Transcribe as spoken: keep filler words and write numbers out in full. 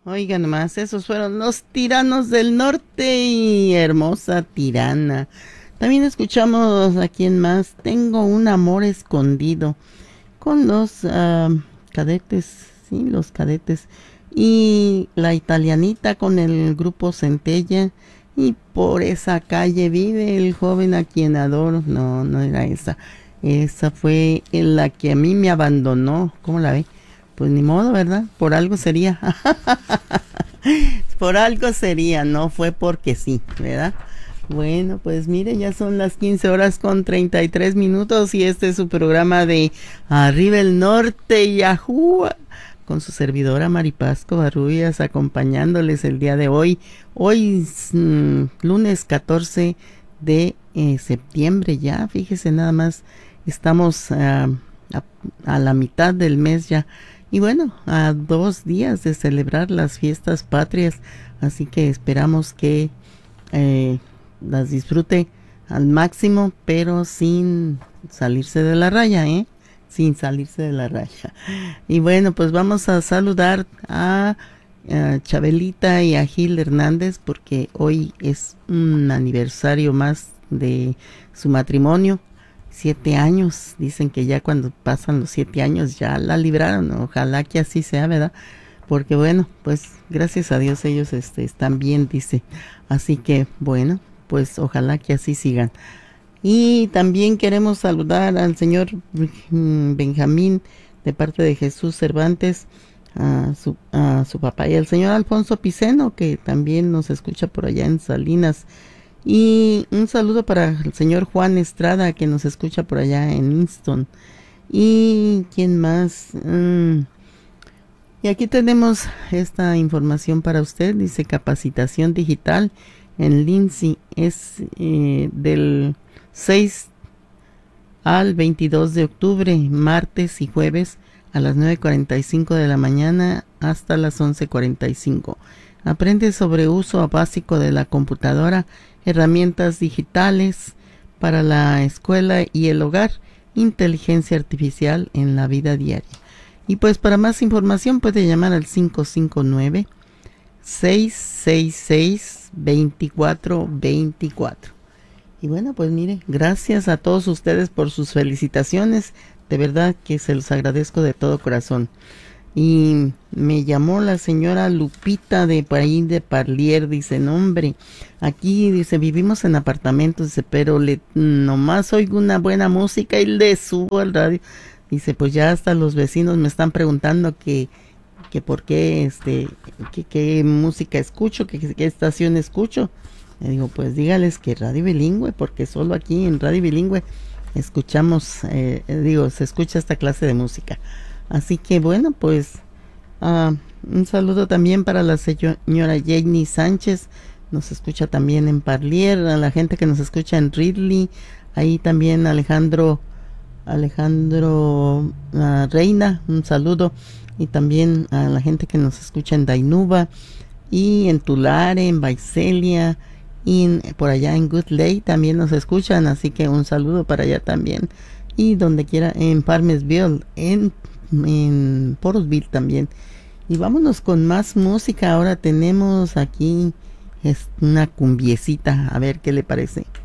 Oigan nomás, esos fueron los Tiranos del Norte y Hermosa Tirana. También escuchamos a quien más, Tengo un amor escondido, con los uh, cadetes, sí, los cadetes. Y La Italianita con el grupo Centella. Y Por esa calle vive el joven a quien adoro. No, no era esa. Esa fue la que a mí me abandonó. ¿Cómo la ve? Pues ni modo, ¿verdad? Por algo sería. Por algo sería, no fue porque sí, ¿verdad? Bueno, pues mire, ya son las quince horas con treinta y tres minutos y este es su programa de Arriba el Norte y Ajúa, con su servidora Maripaz Covarrubias, acompañándoles el día de hoy. Hoy mmm, lunes catorce de eh, septiembre ya, fíjese nada más, estamos uh, a, a la mitad del mes ya. Y bueno, a dos días de celebrar las fiestas patrias, así que esperamos que eh, las disfrute al máximo, pero sin salirse de la raya, ¿eh? Sin salirse de la raya. Y bueno, pues vamos a saludar a, a Chabelita y a Gil Hernández, porque hoy es un aniversario más de su matrimonio. Siete años, dicen que ya cuando pasan los siete años ya la libraron, ojalá que así sea, ¿verdad? Porque bueno, pues gracias a Dios ellos este, están bien, dice, así que bueno, pues ojalá que así sigan. Y también queremos saludar al señor Benjamín de parte de Jesús Cervantes, a su, a su papá, y al señor Alfonso Piceno, que también nos escucha por allá en Salinas. Y un saludo para el señor Juan Estrada, que nos escucha por allá en Inston. ¿Y quién más? Mm. Y aquí tenemos esta información para usted. Dice capacitación digital en Lindsay. Es eh, del seis al veintidós de octubre, martes y jueves, a las nueve cuarenta y cinco de la mañana hasta las once cuarenta y cinco. Aprende sobre uso básico de la computadora, herramientas digitales para la escuela y el hogar, inteligencia artificial en la vida diaria. Y pues para más información puede llamar al cinco cinco nueve, seis seis seis, dos cuatro dos cuatro. Y bueno, pues mire, gracias a todos ustedes por sus felicitaciones, de verdad que se los agradezco de todo corazón. Y me llamó la señora Lupita de por ahí de Parlier, dice, no hombre, aquí dice, vivimos en apartamentos, dice, pero le nomás oigo una buena música y le subo al radio. Dice, pues ya hasta los vecinos me están preguntando que, que por qué, este, que qué música escucho, que qué estación escucho. Le digo, pues dígales que Radio Bilingüe, porque solo aquí en Radio Bilingüe escuchamos, eh, digo, se escucha esta clase de música. Así que bueno, pues uh, un saludo también para la señora Jenny Sánchez, nos escucha también en Parlier, a la gente que nos escucha en Ridley, ahí también Alejandro, Alejandro uh, Reina, un saludo, y también a la gente que nos escucha en Dainuba, y en Tulare, en Vaiselia, y en, por allá en Good Lake también nos escuchan, así que un saludo para allá también, y donde quiera, en Palmersville, en en Porosville también. Y vámonos con más música. Ahora tenemos aquí es una cumbiecita, a ver qué le parece.